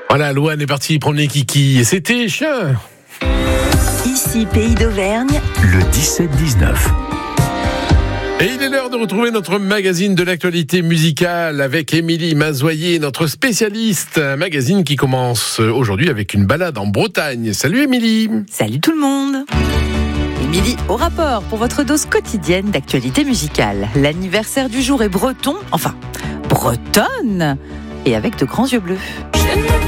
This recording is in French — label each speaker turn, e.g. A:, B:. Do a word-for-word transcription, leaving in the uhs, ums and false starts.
A: Voilà, Louane est partie prendre les kikis et c'était chien.
B: Ici, Pays d'Auvergne,
C: le dix-sept dix-neuf.
A: Et il est l'heure de retrouver notre magazine de l'actualité musicale avec Émilie Mazoyer, notre spécialiste. Un magazine qui commence aujourd'hui avec une balade en Bretagne. Salut Émilie.
B: Salut tout le monde. Émilie au rapport pour votre dose quotidienne d'actualité musicale. L'anniversaire du jour est breton, enfin bretonne, et avec de grands yeux bleus.